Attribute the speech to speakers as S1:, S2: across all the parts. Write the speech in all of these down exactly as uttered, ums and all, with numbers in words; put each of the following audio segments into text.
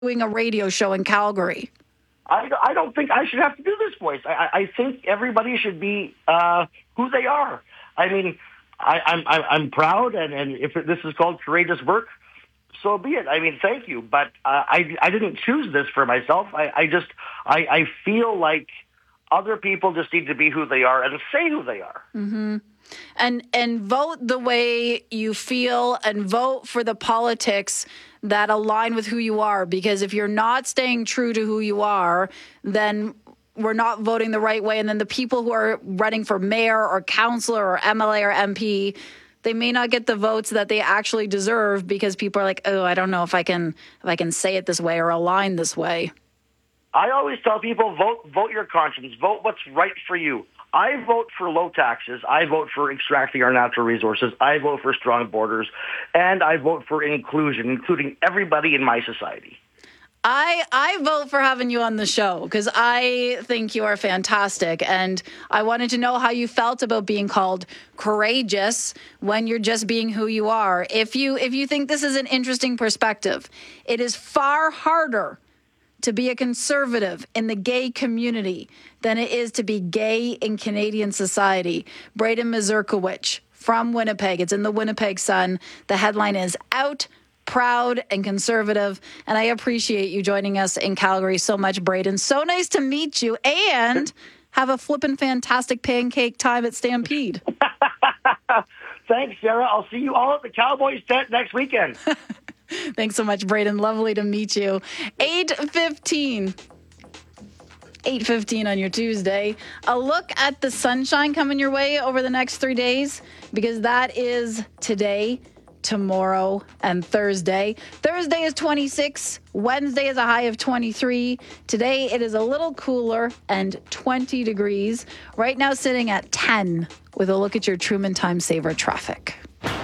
S1: doing a radio show in Calgary?
S2: I, I don't think I should have to do this voice. I, I think everybody should be uh, who they are. I mean, I, I'm I'm proud, and, and if this is called courageous work, so be it. I mean, thank you, but uh, I I didn't choose this for myself. I, I just I, I feel like other people just need to be who they are and say who they are.
S1: Mm-hmm. And and vote the way you feel, and vote for the politics that align with who you are. Because if you're not staying true to who you are, then we're not voting the right way. And then the people who are running for mayor or councillor or M L A or M P, they may not get the votes that they actually deserve because people are like, oh, I don't know if I can if I can say it this way or align this way.
S2: I always tell people, vote vote your conscience. Vote what's right for you. I vote for low taxes. I vote for extracting our natural resources. I vote for strong borders. And I vote for inclusion, including everybody in my society.
S1: I I vote for having you on the show because I think you are fantastic. And I wanted to know how you felt about being called courageous when you're just being who you are. If you if you think this is an interesting perspective, it is far harder to be a conservative in the gay community than it is to be gay in Canadian society. Braden Mazurkiewicz from Winnipeg. It's in the Winnipeg Sun. The headline is Out, Proud, and Conservative. And I appreciate you joining us in Calgary so much, Braden. So nice to meet you and have a flippin' fantastic pancake time at Stampede.
S2: Thanks, Sarah. I'll see you all at the Cowboys tent next weekend.
S1: Thanks so much, Braden. Lovely to meet you. eight fifteen. eight fifteen on your Tuesday. A look at the sunshine coming your way over the next three days because that is today, tomorrow, and Thursday. Thursday is twenty-six. Wednesday is a high of twenty-three. Today it is a little cooler and twenty degrees. Right now sitting at ten with a look at your Truman Time Saver traffic.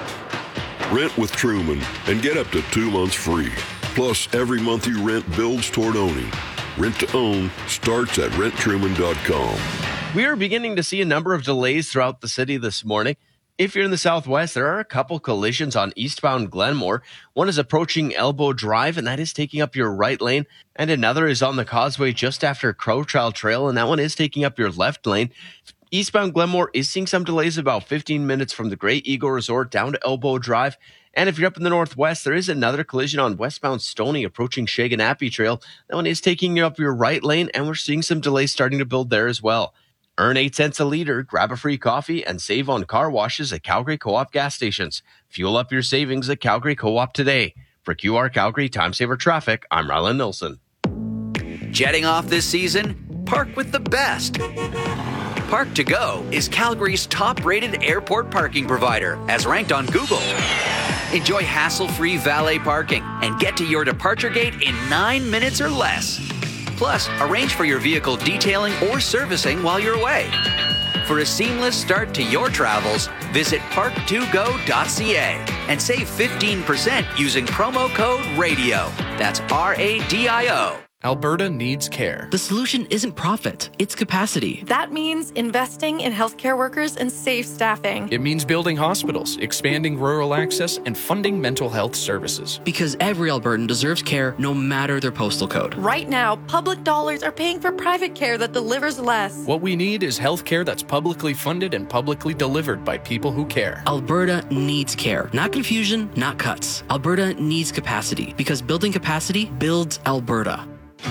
S3: Rent with Truman and get up to two months free. Plus, every month you rent builds toward owning. Rent to own starts at rent truman dot com.
S4: We are beginning to see a number of delays throughout the city this morning. If you're in the southwest, there are a couple collisions on eastbound Glenmore. One is approaching Elbow Drive, and that is taking up your right lane. And another is on the causeway just after Crowchild Trail, and that one is taking up your left lane. Eastbound Glenmore is seeing some delays about fifteen minutes from the Great Eagle Resort down to Elbow Drive. And if you're up in the northwest, there is another collision on westbound Stoney approaching Shaganappi Trail. That one is taking up your right lane, and we're seeing some delays starting to build there as well. Earn eight cents a liter, grab a free coffee, and save on car washes at Calgary Co-op gas stations. Fuel up your savings at Calgary Co-op today. For Q R Calgary Time Saver Traffic, I'm Rylan Nilsson.
S5: Jetting off this season? Park with the best. Park to Go is Calgary's top-rated airport parking provider, as ranked on Google. Enjoy hassle-free valet parking and get to your departure gate in nine minutes or less. Plus, arrange for your vehicle detailing or servicing while you're away. For a seamless start to your travels, visit park to go dot c a and save fifteen percent using promo code RADIO. That's R A D I O.
S6: Alberta needs care.
S7: The solution isn't profit, it's capacity.
S8: That means investing in healthcare workers and safe staffing.
S6: It means building hospitals, expanding rural access, and funding mental health services.
S7: Because every Albertan deserves care no matter their postal code.
S8: Right now, public dollars are paying for private care that delivers less.
S6: What we need is healthcare that's publicly funded and publicly delivered by people who care.
S7: Alberta needs care. Not confusion, not cuts. Alberta needs capacity, because building capacity builds Alberta.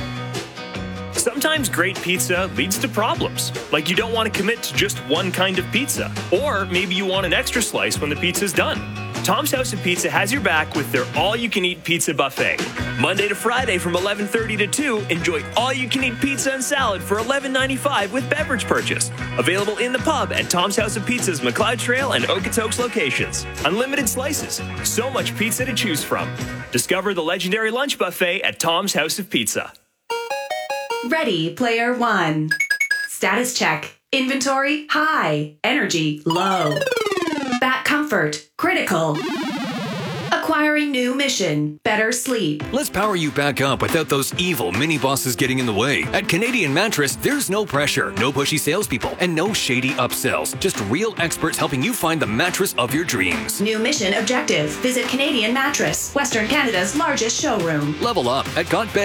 S9: Sometimes great pizza leads to problems, like you don't want to commit to just one kind of pizza, or maybe you want an extra slice when the pizza's done. Tom's House of Pizza has your back with their all-you-can-eat pizza buffet. Monday to Friday from eleven thirty to two, enjoy all-you-can-eat pizza and salad for eleven ninety-five with beverage purchase. Available in the pub at Tom's House of Pizza's McLeod Trail and Okotoks locations. Unlimited slices, so much pizza to choose from. Discover the legendary lunch buffet at Tom's House of Pizza.
S10: Ready, player one. Status check. Inventory, high. Energy, low. Bat comfort, critical. Acquiring new mission, better sleep.
S11: Let's power you back up without those evil mini bosses getting in the way. At Canadian Mattress, there's no pressure, no pushy salespeople, and no shady upsells. Just real experts helping you find the mattress of your dreams.
S10: New mission objective. Visit Canadian Mattress, Western Canada's largest showroom.
S11: Level up at got